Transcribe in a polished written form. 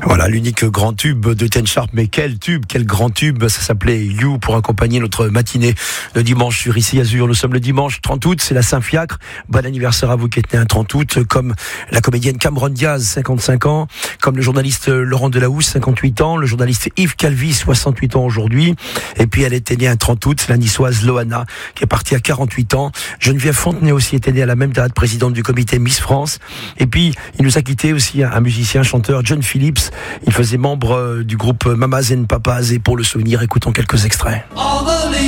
Voilà, l'unique grand tube de Ten Sharp, mais quel tube, quel grand tube, ça s'appelait You pour accompagner notre matinée de dimanche sur Ici Azur. Nous sommes le dimanche 30 août, c'est la Saint-Fiacre. Bon anniversaire à vous qui êtes né un 30 août, comme la comédienne Cameron Diaz, 55 ans, comme le journaliste Laurent Delahousse, 58 ans, le journaliste Yves Calvi, 68 ans aujourd'hui, et puis elle était née un 30 août, c'est la niçoise Loana, qui est partie à 48 ans. Geneviève Fontenay aussi était née à la même date, présidente du comité Miss France, et puis il nous a quitté aussi un musicien, chanteur, John Phillips. Il faisait membre du groupe Mamas and Papas, et pour le souvenir, écoutons quelques extraits.